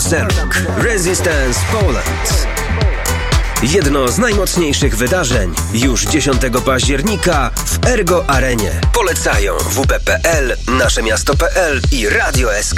Axelrod Resistance Poland. Jedno z najmocniejszych wydarzeń już 10 października w Ergo Arenie. Polecają WP.pl, Naszemiasto.pl i Radio SK.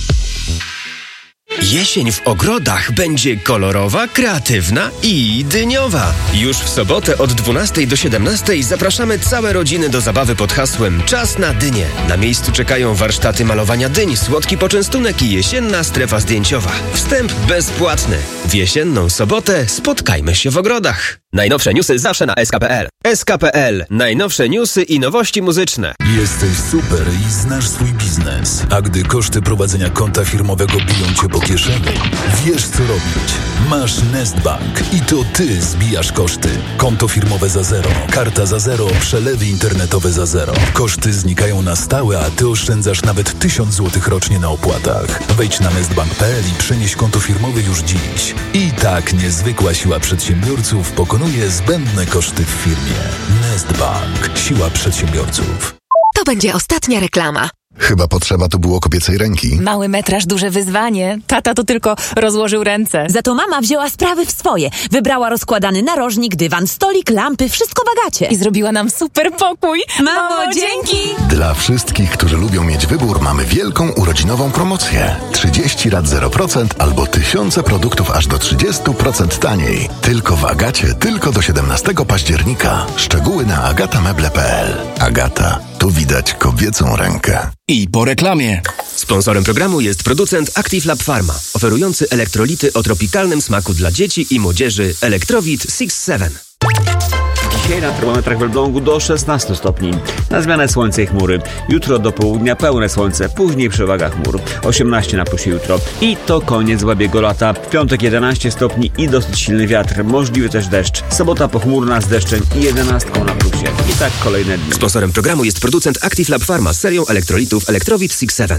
Jesień w ogrodach będzie kolorowa, kreatywna i dyniowa. Już w sobotę od 12 do 17 zapraszamy całe rodziny do zabawy pod hasłem Czas na dynię. Na miejscu czekają warsztaty malowania dyń, słodki poczęstunek i jesienna strefa zdjęciowa. Wstęp bezpłatny. W jesienną sobotę spotkajmy się w ogrodach. Najnowsze newsy zawsze na SK.pl. SK.pl. Najnowsze newsy i nowości muzyczne. Jesteś super i znasz swój biznes. A gdy koszty prowadzenia konta firmowego biją cię po kieszeni, wiesz co robić. Masz Nestbank i to ty zbijasz koszty. Konto firmowe za zero, karta za zero, przelewy internetowe za zero. Koszty znikają na stałe, a ty oszczędzasz nawet 1000 zł rocznie na opłatach. Wejdź na nestbank.pl i przenieś konto firmowe już dziś. I tak niezwykła siła przedsiębiorców pokonuje zbędne koszty w firmie. Nestbank. Siła przedsiębiorców. To będzie ostatnia reklama. Chyba potrzeba tu było kobiecej ręki. Mały metraż, duże wyzwanie. Tata to tylko rozłożył ręce. Za to mama wzięła sprawy w swoje. Wybrała rozkładany narożnik, dywan, stolik, lampy, wszystko w Agacie. I zrobiła nam super pokój. Mamo, dzięki! Dla wszystkich, którzy lubią mieć wybór, mamy wielką urodzinową promocję. 30 rat 0% albo tysiące produktów aż do 30% taniej. Tylko w Agacie, tylko do 17 października. Szczegóły na agatameble.pl. Agata. Tu widać kobiecą rękę. I po reklamie. Sponsorem programu jest producent Active Lab Pharma, oferujący elektrolity o tropikalnym smaku dla dzieci i młodzieży Electrowit 6-7. Dzisiaj na termometrach w Elblągu do 16 stopni. Na zmianę słońce i chmury. Jutro do południa pełne słońce, później przewaga chmur. 18 na plusie jutro. I to koniec łabiego lata. W piątek 11 stopni i dosyć silny wiatr. Możliwy też deszcz. Sobota pochmurna z deszczem i 11 na plusie. I tak kolejne dni. Sponsorem programu jest producent Active Lab Pharma z serią elektrolitów Electrowit 6-7.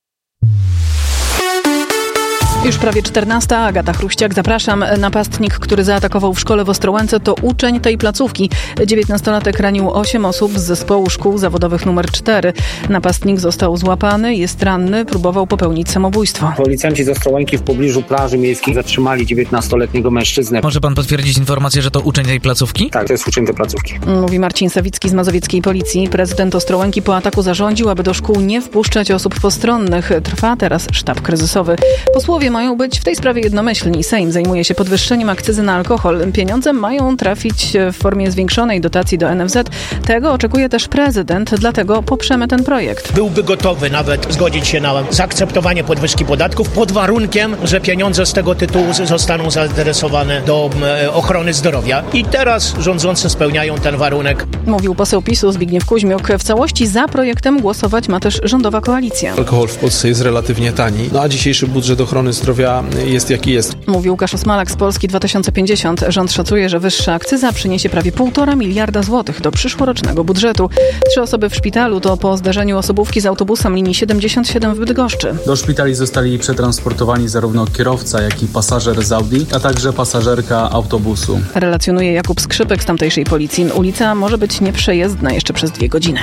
Już prawie 14. Agata Chruściak. Zapraszam. Napastnik, który zaatakował w szkole w Ostrołęce, to uczeń tej placówki. 19-latek ranił 8 osób z zespołu szkół zawodowych nr 4. Napastnik został złapany, jest ranny, próbował popełnić samobójstwo. Policjanci z Ostrołęki w pobliżu plaży miejskiej zatrzymali 19-letniego mężczyznę. Może pan potwierdzić informację, że to uczeń tej placówki? Tak, to jest uczeń tej placówki. Mówi Marcin Sawicki z mazowieckiej policji. Prezydent Ostrołęki po ataku zarządził, aby do szkół nie wpuszczać osób postronnych. Trwa teraz sztab kryzysowy. Posłowie mają być w tej sprawie jednomyślni. Sejm zajmuje się podwyższeniem akcyzy na alkohol. Pieniądze mają trafić w formie zwiększonej dotacji do NFZ. Tego oczekuje też prezydent, dlatego poprzemy ten projekt. Byłby gotowy nawet zgodzić się na zaakceptowanie podwyżki podatków pod warunkiem, że pieniądze z tego tytułu zostaną zaadresowane do ochrony zdrowia. I teraz rządzący spełniają ten warunek. Mówił poseł PiS-u Zbigniew Kuźmiuk. W całości za projektem głosować ma też rządowa koalicja. Alkohol w Polsce jest relatywnie tani, a dzisiejszy budżet ochrony zdrowia jest jaki jest. Mówił Łukasz Osmalak z Polski 2050. Rząd szacuje, że wyższa akcyza przyniesie prawie 1,5 miliarda złotych do przyszłorocznego budżetu. 3 osoby w szpitalu to po zdarzeniu osobówki z autobusem linii 77 w Bydgoszczy. Do szpitali zostali przetransportowani zarówno kierowca, jak i pasażer z Audi, a także pasażerka autobusu. Relacjonuje Jakub Skrzypek z tamtejszej policji. Ulica może być nieprzejezdna jeszcze przez 2 godziny.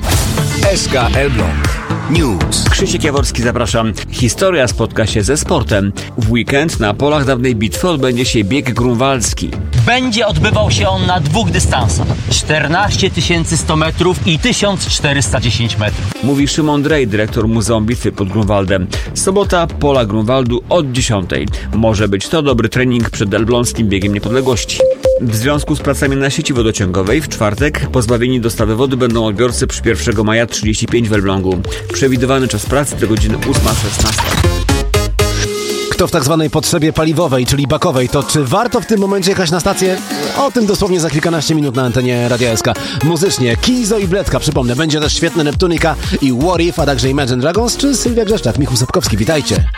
SK Elbląg News. Krzysiek Jaworski, zapraszam. Historia spotka się ze sportem. W weekend na polach dawnej bitwy odbędzie się bieg grunwaldzki. Będzie odbywał się on na 2 dystansach. 14 100 metrów i 1410 metrów. Mówi Szymon Drej, dyrektor Muzeum Bitwy pod Grunwaldem. Sobota, pola Grunwaldu od 10. Może być to dobry trening przed elbląskim biegiem niepodległości. W związku z pracami na sieci wodociągowej w czwartek pozbawieni dostawy wody będą odbiorcy przy 1 maja 35 w Elblągu. Przewidywany czas pracy to godziny 8:16. Kto w tak zwanej potrzebie paliwowej, czyli bakowej, to czy warto w tym momencie jechać na stację? O tym dosłownie za kilkanaście minut na antenie Radia SK. Muzycznie Kizo i Bledka, przypomnę, będzie też świetne Neptunika i What If, a także Imagine Dragons czy Sylwia Grzeszczak, Michał Sapkowski, witajcie.